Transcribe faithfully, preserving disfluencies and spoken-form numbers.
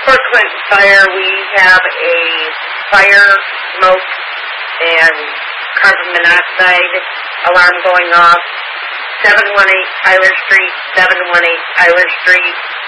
Fort Clinton Fire, we have a fire, smoke, and carbon monoxide alarm going off. seven one eight Tyler Street, seven one eight Tyler Street.